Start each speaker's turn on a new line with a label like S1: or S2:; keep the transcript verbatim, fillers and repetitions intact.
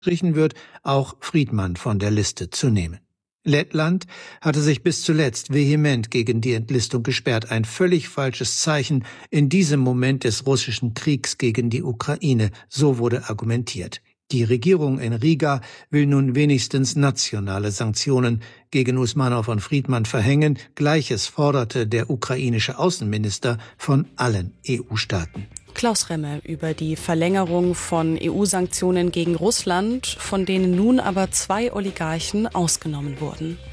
S1: gestrichen wird, auch Friedmann von der Liste zu nehmen. Lettland hatte sich bis zuletzt vehement gegen die Entlistung gesperrt, ein völlig falsches Zeichen in diesem Moment des russischen Kriegs gegen die Ukraine, so wurde argumentiert. Die Regierung in Riga will nun wenigstens nationale Sanktionen gegen Usmanow und Friedmann verhängen. Gleiches forderte der ukrainische Außenminister von allen E U-Staaten.
S2: Klaus Remme über die Verlängerung von E U-Sanktionen gegen Russland, von denen nun aber zwei Oligarchen ausgenommen wurden.